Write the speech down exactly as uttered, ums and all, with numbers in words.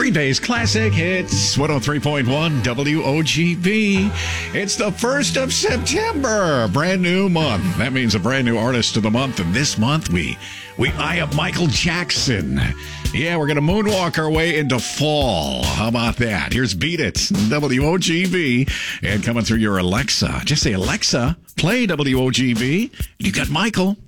Green Day's Classic Hits, one oh three point one W O G B. It's the first of September, brand new month. That means a brand new artist of the month. And this month, we we eye up Michael Jackson. Yeah, we're going to moonwalk our way into fall. How about that? Here's Beat It, W O G B. And coming through your Alexa. Just say, Alexa, play W O G B. You got Michael.